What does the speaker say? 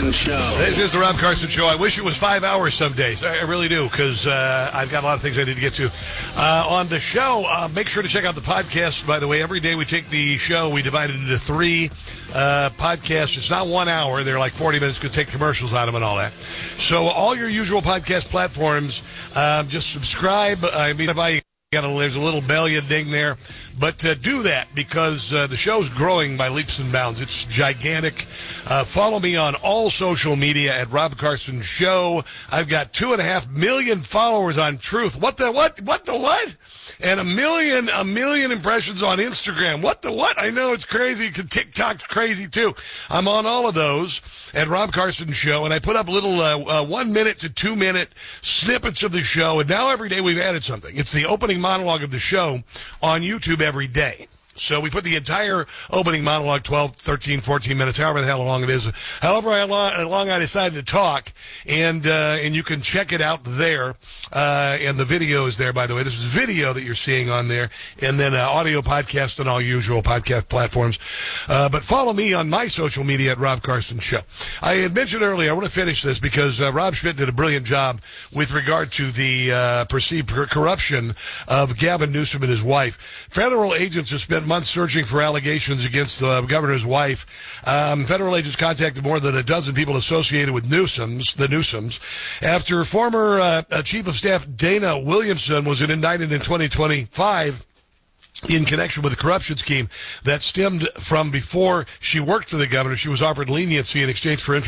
Carson Show. This is the Rob Carson Show. I wish it was 5 hours some days. I really do, because I've got a lot of things I need to get to. On the show, make sure to check out the podcast, by the way. Every day we take the show, we divide it into 3 podcasts. It's not 1 hour. They're like 40 minutes. Could take commercials out of them and all that. So all your usual podcast platforms, just subscribe. I mean, there's a little bell you ding there. But do that, because the show's growing by leaps and bounds. It's gigantic. Follow me on all social media at Rob Carson Show. I've got 2.5 million followers on Truth. What the what? And a million impressions on Instagram. What the what? I know it's crazy. TikTok's crazy too. I'm on all of those at Rob Carson Show, and I put up little 1 minute to 2 minute snippets of the show. And now every day we've added something. It's the opening monologue of the show on YouTube every day. So we put the entire opening monologue, 12, 13, 14 minutes, however the hell long it is, however long I decided to talk, and you can check it out there, and the video is there, by the way. This is video that you're seeing on there, and then audio podcast on all usual podcast platforms. But follow me on my social media at Rob Carson Show. I had mentioned earlier, I want to finish this because Rob Schmidt did a brilliant job with regard to the perceived corruption of Gavin Newsom and his wife. Federal agents have spent months searching for allegations against the governor's wife. Federal agents contacted more than a dozen people associated with the Newsoms, after former Chief of Staff Dana Williamson was indicted in 2025 in connection with a corruption scheme that stemmed from before she worked for the governor. She was offered leniency in exchange for